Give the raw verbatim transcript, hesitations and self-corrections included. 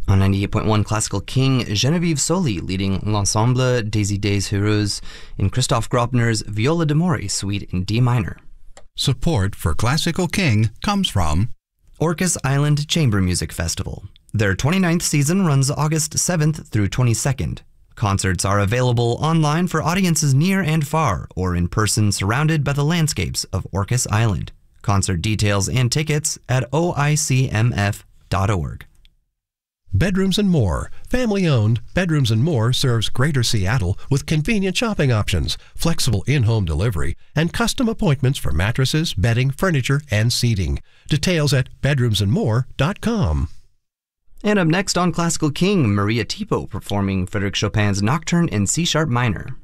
On ninety-eight point one Classical King, Genevieve Soli leading L'Ensemble des Idées Heureuses in Christoph Graupner's Viola d'Amore Suite in D minor. Support for Classical King comes from Orcas Island Chamber Music Festival. Their twenty-ninth season runs August seventh through twenty-second. Concerts are available online for audiences near and far, or in person surrounded by the landscapes of Orcas Island. Concert details and tickets at O I C M F dot org. Bedrooms and More. Family-owned, Bedrooms and More serves Greater Seattle with convenient shopping options, flexible in-home delivery, and custom appointments for mattresses, bedding, furniture, and seating. Details at bedrooms and more dot com. And up next on Classical King, Maria Tipo performing Frédéric Chopin's Nocturne in C-sharp minor.